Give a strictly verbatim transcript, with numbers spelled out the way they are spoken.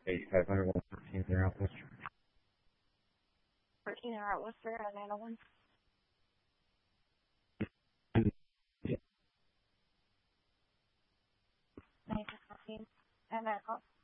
eighty-five hundred, one fourteen there out Worcester. fourteen are out Worcester and another one. Yeah. nineteen fourteen. And then, oh,